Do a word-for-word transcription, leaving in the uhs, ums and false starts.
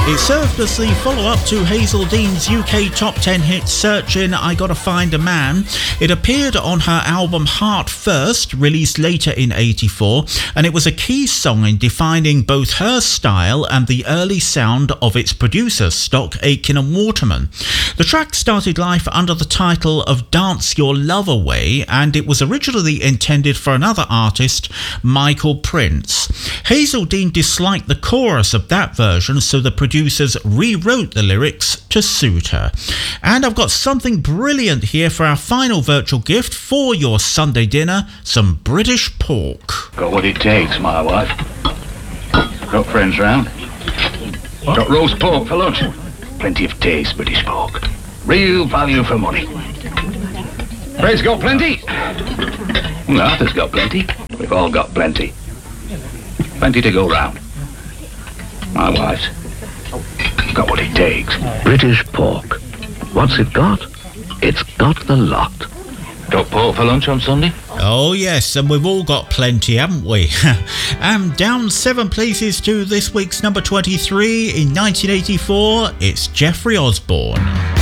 It served as the follow-up to Hazel Dean's U K top ten hit Searchin' I Gotta Find a Man. It appeared on her album Heart First, released later in eighty-four, and it was a key song in defining both her style and the early sound of its producer, Stock Aitken and Waterman. The track started life under the title of Dance Your Love Away, and it was originally intended for another artist, Michael Prince. Hazel Dean disliked the chorus of that version, so the producers rewrote the lyrics to suit her. And I've got something brilliant here for our final virtual gift for your Sunday dinner, some British pork. Got what it takes, my wife. Got friends round. What? Got roast pork for lunch. Plenty of taste, British pork. Real value for money. Fred's got plenty. Well, Arthur's got plenty. We've all got plenty. Plenty to go round. My wife's got what it takes. British pork. What's it got? It's got the lot. Got pork for lunch on Sunday? Oh yes, and we've all got plenty, haven't we? And down seven places to this week's number twenty-three in nineteen eighty-four, it's Jeffrey Osborne.